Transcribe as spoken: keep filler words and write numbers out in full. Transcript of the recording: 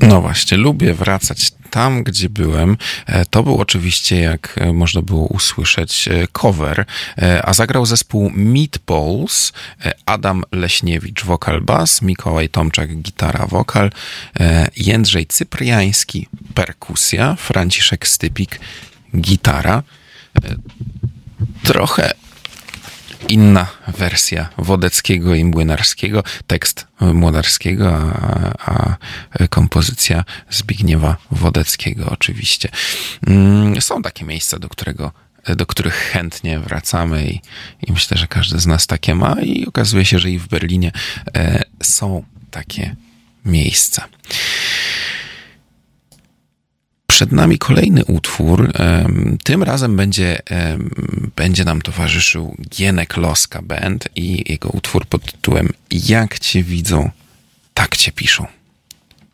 No właśnie, lubię wracać tam, gdzie byłem. To był oczywiście, jak można było usłyszeć, cover, a zagrał zespół Meatballs, Adam Leśniewicz, wokal bass, Mikołaj Tomczak, gitara, wokal, Jędrzej Cypriański, perkusja, Franciszek Stypik, gitara. Trochę inna wersja Wodeckiego i Młynarskiego, tekst Młynarskiego, a, a kompozycja Zbigniewa Wodeckiego oczywiście. Są takie miejsca, do którego, do których chętnie wracamy i, i myślę, że każdy z nas takie ma i okazuje się, że i w Berlinie e, są takie miejsca. Przed nami kolejny utwór. Tym razem będzie, będzie nam towarzyszył Gienek Loska Band i jego utwór pod tytułem Jak cię widzą, tak cię piszą.